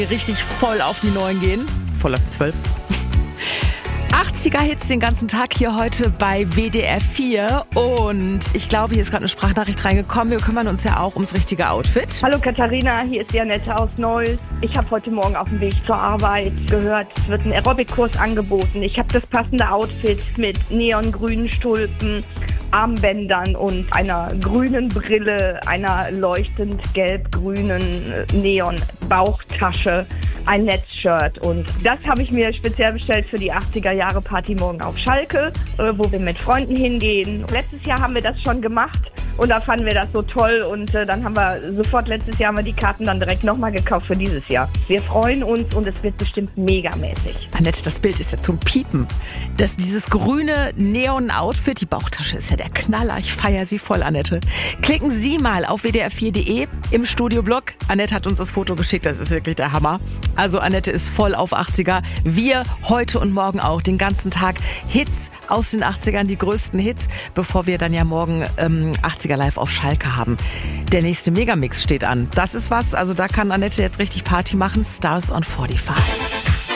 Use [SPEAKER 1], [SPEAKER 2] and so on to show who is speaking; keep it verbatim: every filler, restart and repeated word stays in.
[SPEAKER 1] Richtig voll auf die neun gehen. Voll auf die zwölf. achtziger-Hits den ganzen Tag hier heute bei W D R vier. Und ich glaube, hier ist gerade eine Sprachnachricht reingekommen. Wir kümmern uns ja auch ums richtige Outfit.
[SPEAKER 2] Hallo Katharina, hier ist Janette aus Neuss. Ich habe heute Morgen auf dem Weg zur Arbeit gehört, es wird ein Aerobic-Kurs angeboten. Ich habe das passende Outfit mit neongrünen Stulpen, Armbändern und einer grünen Brille, einer leuchtend gelb-grünen Neon-Bauchtasche, ein Netzshirt. Und das habe ich mir speziell bestellt für die achtziger-Jahre-Party morgen auf Schalke, wo wir mit Freunden hingehen. Letztes Jahr haben wir das schon gemacht und da fanden wir das so toll. Und dann haben wir sofort, letztes Jahr haben wir die Karten dann direkt nochmal gekauft für dieses Jahr. Wir freuen uns und es wird bestimmt megamäßig.
[SPEAKER 1] Annette, das Bild ist ja zum Piepen. Das, dieses grüne Neon-Outfit, die Bauchtasche ist ja der Knaller. Ich feiere sie voll, Annette. Klicken Sie mal auf w d r vier punkt d e im Studioblog. Annette hat uns das Foto geschickt, das ist wirklich der Hammer. Also Annette ist voll auf achtziger. Wir heute und morgen auch, den ganzen Tag Hits aus den achtzigern, die größten Hits, bevor wir dann ja morgen ähm, achtziger live auf Schalke haben. Der nächste Megamix steht an. Das ist was, also da kann Annette jetzt richtig Party machen. Stars on forty-five.